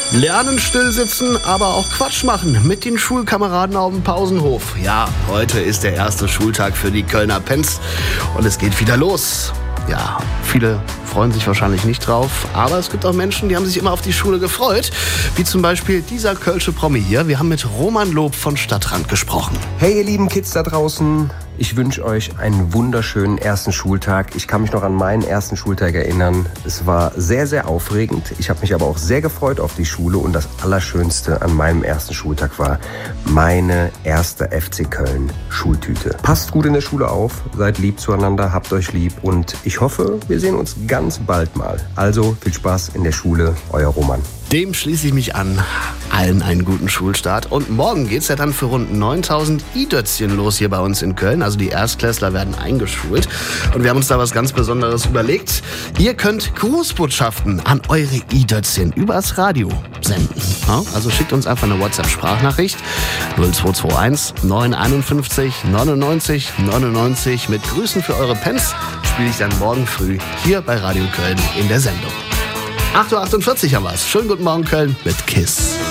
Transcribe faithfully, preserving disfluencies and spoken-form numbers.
Lernen, still sitzen, aber auch Quatsch machen mit den Schulkameraden auf dem Pausenhof. Ja, heute ist der erste Schultag für die Kölner Pens und es geht wieder los. Ja, viele freuen sich wahrscheinlich nicht drauf, aber es gibt auch Menschen, die haben sich immer auf die Schule gefreut, wie zum Beispiel dieser kölsche Promi hier. Wir haben mit Roman Lob von Stadtrand gesprochen. Hey ihr lieben Kids da draußen, ich wünsche euch einen wunderschönen ersten Schultag. Ich kann mich noch an meinen ersten Schultag erinnern. Es war sehr, sehr aufregend. Ich habe mich aber auch sehr gefreut auf die Schule und das Allerschönste an meinem ersten Schultag war meine erste F C Köln Schultüte. Passt gut in der Schule auf, seid lieb zueinander, habt euch lieb und ich hoffe, wir sehen uns ganz bald mal. Also viel Spaß in der Schule, euer Roman. Dem schließe ich mich an. Allen einen guten Schulstart. Und morgen geht's ja dann für rund neuntausend I-Dötzchen los hier bei uns in Köln. Also die Erstklässler werden eingeschult. Und wir haben uns da was ganz Besonderes überlegt. Ihr könnt Grußbotschaften an eure I-Dötzchen übers Radio senden. Ja, also schickt uns einfach eine WhatsApp-Sprachnachricht null zwei zwei eins neun eins fünf neunundneunzig neunundneunzig mit Grüßen für eure Pens. Spiele ich dann morgen früh hier bei Radio Köln in der Sendung. acht Uhr achtundvierzig haben wir's. Schönen guten Morgen Köln mit KISS.